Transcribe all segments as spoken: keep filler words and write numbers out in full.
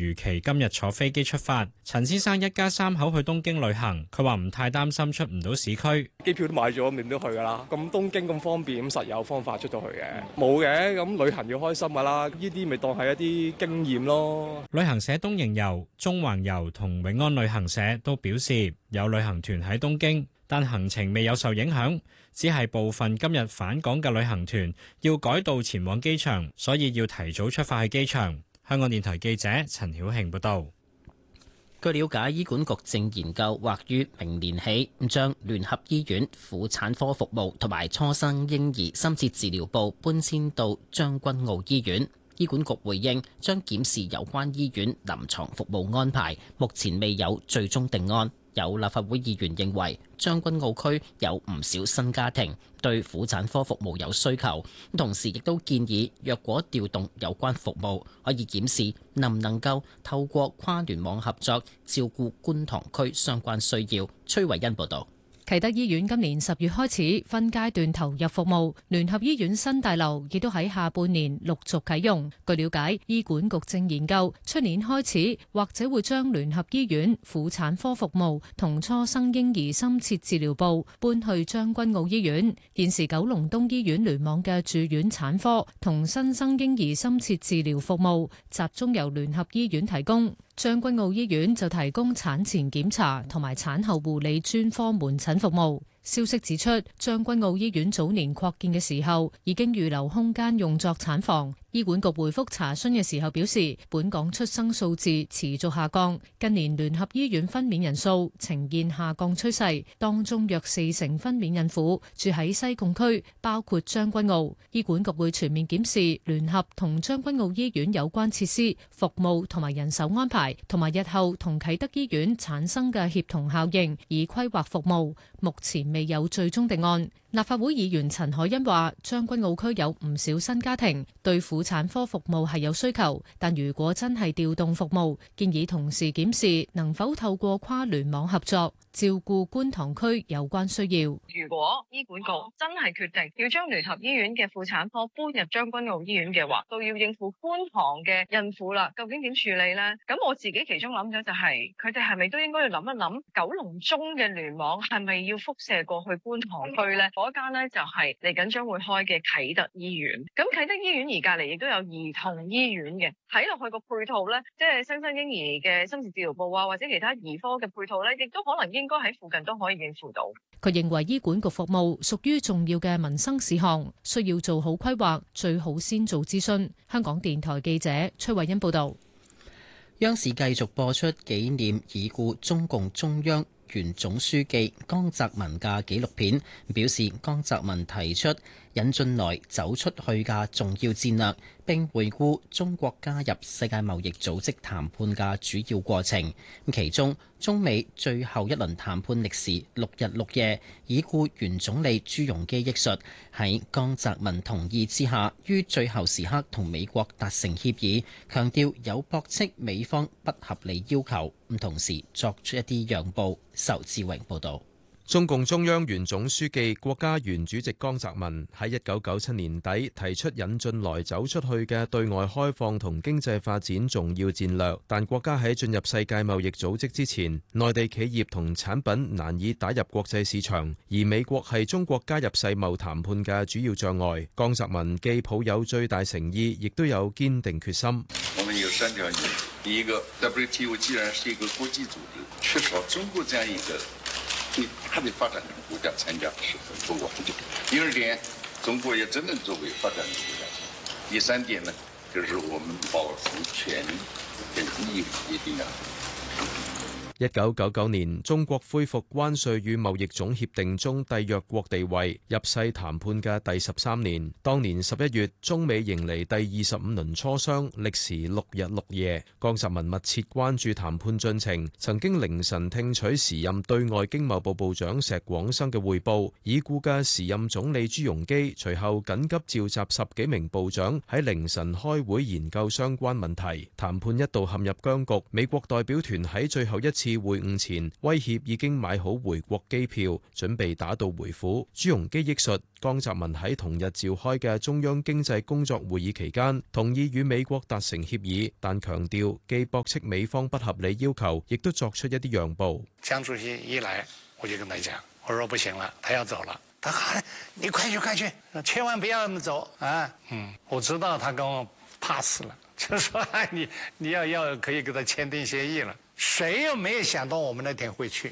如期今日坐飛機出發。陳先生一家三口去東京旅行，佢話唔太擔心出唔到市區。 機票都買咗，點都去㗎啦。咁東京咁方便，咁實有方法出到去嘅。冇嘅，咁旅行要開心㗎啦。呢啲咪當係一啲經驗咯。 旅行社東瀛遊、中環遊同永安旅行社都表示有旅行團喺東京，但行程未有受影響，只係部分今日返港嘅旅行團要改道前往機場，所以要提早出發去機場。香港電台記者陳曉慶報道。 據了解，醫管局正研究或於明年起將聯合醫院婦產科服務同埋初生嬰兒深切治療部搬遷到將軍澳醫院。醫管局回應將檢視有關醫院臨床服務安排，目前未有最終定案。有立法會議員認為將軍澳區有唔少新家庭對婦產科服務有需求，同時亦都建議若果調動有關服務，可以檢視能唔能夠透過跨聯網合作照顧觀塘區相關需要。崔慧欣報導。 啟德醫院今年十月開始分階段投入服務，聯合醫院新大樓亦都喺下半年陸續啟用。據了解，醫管局正研究出年開始或者會將聯合醫院婦產科服務同初生嬰兒深切治療部搬去將軍澳醫院。現時九龍東醫院聯網嘅住院產科同新生嬰兒深切治療服務集中由聯合醫院提供。將軍澳醫院就提供產前檢查同埋產後護理專科門診服務。消息指出，將軍澳醫院早年擴建嘅時候已經預留空間用作產房。醫管局回覆查詢嘅時候表示，本港出生數字持續下降，近年聯合醫院分娩人數呈現下降趨勢，當中約四成分娩孕婦住喺西貢區，包括將軍澳。醫管局會全面檢視聯合同將軍澳醫院有關設施、服務同埋人手安排，同埋日後同啟德醫院產生嘅協同效應，以規劃服務。目前未有最終定案。立法會議員陳凱欣話，將軍澳區有唔少新家庭對婦產科服務係有需求，但如果真係調動服務，建議同時檢視能否透過跨聯網合作照顧觀塘區有關需要。 如果醫管局真係決定要將聯合醫院嘅婦產科搬入將軍澳醫院嘅話，都要應付觀塘嘅孕婦啦，究竟點處理呢？咁我自己其中諗咗就係，佢哋係咪都應該要諗一諗九龍中嘅聯網係咪要輻射過去觀塘區呢？嗰間呢就係嚟緊將會開嘅啟德醫院。咁啟德醫院而隔離亦都有兒童醫院嘅，睇落去個配套呢，即係新生嬰兒嘅深切治療部啊，或者其他兒科嘅配套呢，亦都可能應該喺附近都可以應付到。 佢認為醫管局服務屬於重要嘅民生事項，需要做好規劃，最好先做諮詢。香港電台記者崔慧欣報道。 央視繼續播出紀念已故中共中央原總書記江澤民嘅紀錄片，表示江澤民提出引進來走出去嘅重要戰略，並回顧中國加入世界貿易組織談判嘅主要過程。其中，中美最後一輪談判歷時六日六夜，已故原總理朱鎔基憶述，喺江澤民同意之下，於最後時刻同美國達成協議，強調有駁斥美方不合理要求，同時作出一啲讓步。仇志榮報導。 中共中央原總書記、國家原主席江澤民喺一九九七年底提出引進來走出去嘅對外開放同經濟發展重要戰略，但國家喺進入世界貿易組織之前，內地企業同產品難以打入國際市場，而美國係中國加入世貿談判嘅主要障礙。江澤民既抱有最大誠意，亦都有堅定決心。 我們有三條原則，第一個 W T O 既然是一個國際組織，缺少中國這樣一個對它的發展中國家參加是很不公平。第二點，中國也真正作為發展中國家。第三點呢，就是我們保持權利跟義務一定要。 一九九九年，中國恢復關稅與貿易總協定中締約國地位，入世談判嘅第十三年。當年十一月，中美迎嚟第二十五輪磋商，歷時六日六夜。江澤民密切關注談判進程，曾經凌晨聽取時任對外經貿部部長石廣生嘅匯報。已故嘅時任總理朱鎔基隨後緊急召集十幾名部長喺凌晨開會研究相關問題。談判一度陷入僵局，美國代表團喺最後一次次會晤前威脅已經買好回國機票，準備打道回府。朱鎔基憶述，江澤民喺同日召開嘅中央經濟工作會議期間，同意與美國達成協議，但強調既駁斥美方不合理要求，亦都作出一啲讓步。 江主席一來，我就跟他講，我說不行了，他要走了。他喊你快去快去，千萬不要那麼走啊！嗯，我知道他跟我怕死了，就說你你要要可以跟他簽訂協議了。誰又沒有想到我們那天會去？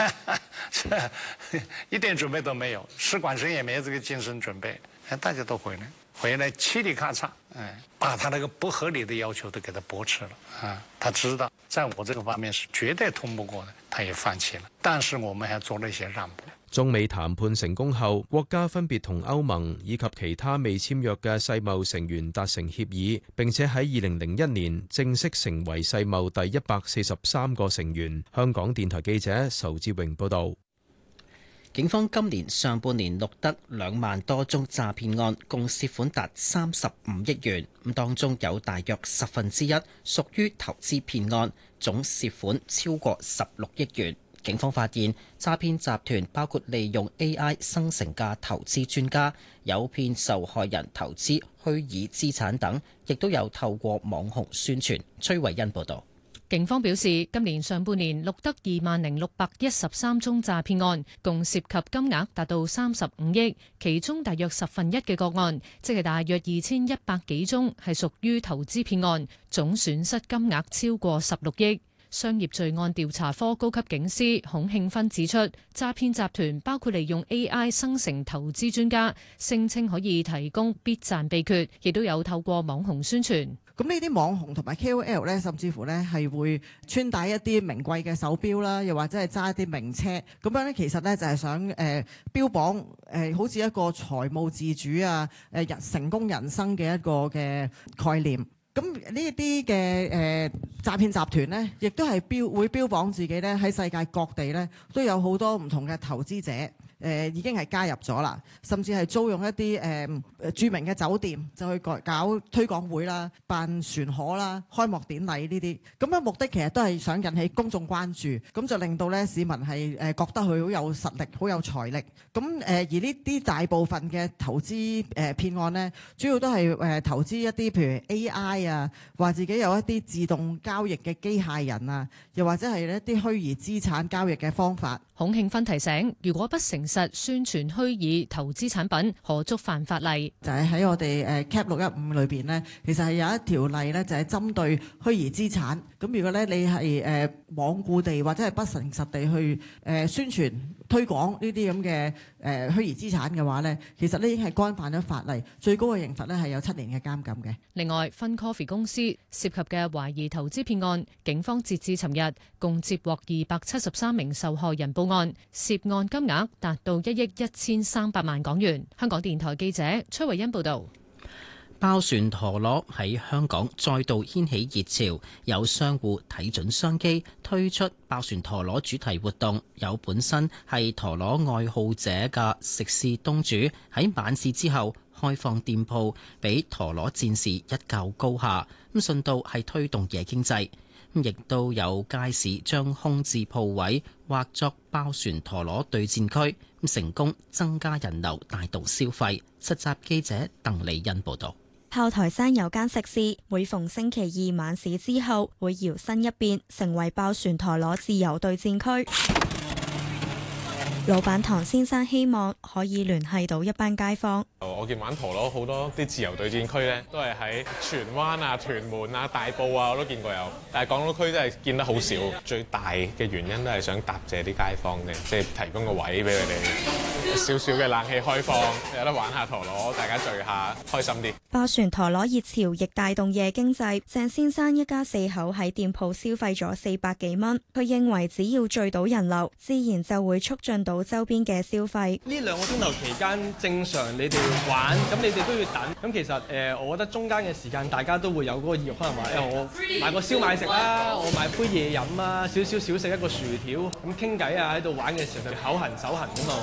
一點準備都沒有，使館生也沒有這個精神準備。哎，大家都回來，回來嘁哩咔嚓，哎，把他那個不合理的要求都給他駁斥了啊！他知道在我這個方面是絕對通不過的，他也放棄了。但是我們還做了一些讓步。 中美談判成功後，國家分別同歐盟以及其他未簽約嘅世貿成員達成協議，並且喺二零零一年正式成為世貿第一百四十三個成員。香港電台記者仇志榮報導。 警方今年上半年錄得兩萬多宗詐騙案，共涉款達三十五億元。咁當中有大約十分之一屬於投資騙案，總涉款超過十六億元。警方發現詐騙集團包括利用 A I 生成嘅投資專家，誘騙受害人投資虛擬資產等，亦都有透過網紅宣傳。崔慧欣報導。 警方表示，今年上半年錄得二萬零六百一十三宗詐騙案，共涉及金額達到三十五億，其中大約十分一嘅個案，即係大約二千一百幾宗，係屬於投資騙案，總損失金額超過十六億。商業罪案調查科高級警司孔慶芬指出，詐騙集團包括利用 A I 生成投資專家，聲稱可以提供必賺秘訣，亦都有透過網紅宣傳。 咁呢啲網紅同埋 K O L 咧，甚至乎咧係會穿戴一啲名貴嘅手錶啦，又或者係揸一啲名車，咁樣咧其實咧就係想誒、呃、標榜誒、呃、好似一個財務自主啊、誒人成功人生嘅一個嘅概念。咁呢一啲嘅誒詐騙集團呢，亦都係標會標榜自己咧喺世界各地咧都有好多唔同嘅投資者。誒、呃、已經係加入咗啦，甚至係租用一啲誒誒著名嘅酒店，就去搞搞推廣會啦、辦船河啦、開幕典禮呢啲。咁嘅目的其實都係想引起公眾關注，咁就令到咧市民係誒覺得佢好有實力、好有財力。咁誒、呃、而呢啲大部分嘅投資誒騙案呢，主要都係誒投資一啲譬如 A I 啊，話自己有一啲自動交易嘅機械人啊，又或者係一啲虛擬資產交易嘅方法。 孔慶芬提醒，如果不誠實宣傳虛擬投資產品，可觸犯法例。 就係喺我哋誒 Cap 六一五裏邊呢，其實係有一條例呢，就係針對虛擬資產。咁如果咧你係誒罔顧地或者係不誠實地去誒宣傳推廣呢啲咁嘅誒虛擬資產嘅話呢，其實呢已經係干犯咗法例，最高嘅刑罰呢係有七年嘅監禁嘅。 另外，FunCoffee 公司涉及嘅懷疑投資騙案，警方截至尋日共接獲二百七十三名受害人報案，涉案金額達到一億一千三百萬港元。香港電台記者崔慧欣報道。 包船陀螺喺香港再度掀起熱潮，有商戶睇準商機推出包船陀螺主題活動，有本身係陀螺愛好者嘅食肆東主喺晚市之後開放店鋪俾陀螺戰士一較高下，咁順道係推動夜經濟。亦都有街市將空置鋪位劃作包船陀螺對戰區，成功增加人流，帶動消費。實習記者鄧麗欣報導。 炮台山有間食肆，每逢星期二晚市之後，會搖身一變成為包船陀螺自由對戰區。老闆唐先生希望可以聯繫到一班街坊。 我見玩陀螺好多啲自由對戰區咧，都係喺荃灣啊、屯門啊、大埔啊，我都見過有。但係港島區真係見得好少。最大嘅原因都係想答謝啲街坊嘅，即係提供個位俾佢哋，少少嘅冷氣開放，有得玩下陀螺，大家聚下，開心啲。 包船陀螺熱潮亦帶動夜經濟。鄭先生一家四口喺店鋪消費咗四百幾蚊，佢認為只要聚到人流，自然就會促進到周邊嘅消費。 呢兩個鐘頭期間正常你哋玩，咁你哋都要等。咁其實誒、呃，我覺得中間嘅時間大家都會有嗰個意欲，可能話誒、欸、我買個燒賣食啦，我買杯嘢飲啊，少少少食一個薯條，咁傾偈啊，喺度玩嘅時候就口痕手痕咁啊，揾啲嘢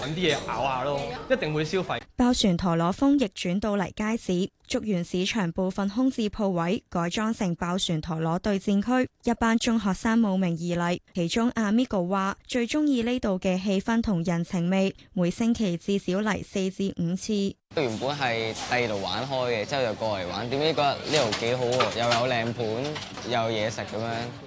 炒下咯，一定會消費。 爆旋陀螺風亦轉到嚟街市，竹園市場部分空置鋪位改裝成爆旋陀螺對戰區，一班中學生慕名而嚟。其中阿 Migo 話最中意呢度嘅氣氛同人情味，每星期至少嚟四至五次。 原本係第二度玩開嘅，之後就過嚟玩，點知覺得呢度幾好喎，又有靚盤，又有嘢食咁樣。